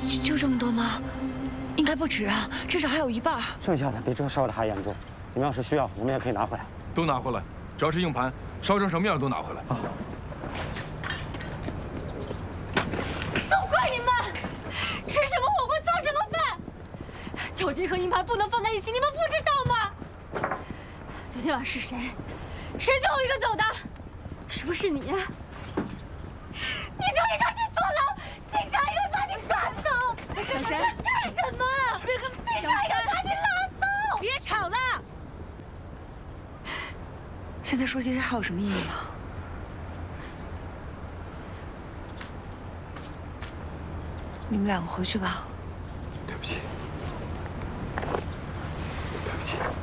就这么多吗？应该不止啊，至少还有一半。 剩下的比这烧的还严重。你们要是需要，我们也可以拿回来。 都拿回来，只要是硬盘，烧成什么样都拿回来。 都怪你们！吃什么火锅做什么饭，酒精和硬盘不能放在一起，你们不知道吗？昨天晚上是谁最后一个走的？是不是你？你就应该去坐牢，警察应该把你抓走。 小山， 干什么？警察应该把你拉走。 别吵了！现在说这些还有什么意义吗？你们两个回去吧。 对不起。